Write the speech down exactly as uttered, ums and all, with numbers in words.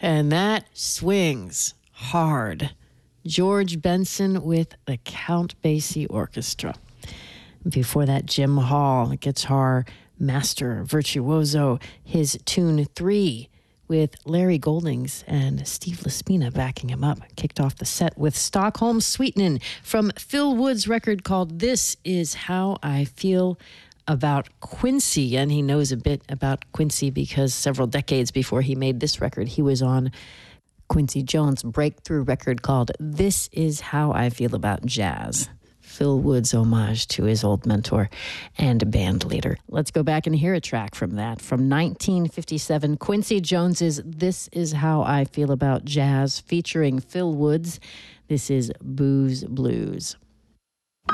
And that swings hard. George Benson with the Count Basie Orchestra. Before that, Jim Hall, guitar master, virtuoso, his tune three with Larry Goldings and Steve Laspina backing him up. Kicked off the set with Stockholm Sweetenin' from Phil Wood's record called This Is How I Feel About Quincy. And he knows a bit about Quincy because several decades before he made this record, he was on Quincy Jones' breakthrough record called This Is How I Feel About Jazz. Phil Wood's homage to his old mentor and band leader. Let's go back and hear a track from that. From nineteen fifty-seven, Quincy Jones's This Is How I Feel About Jazz featuring Phil Woods. This is Booze Blues.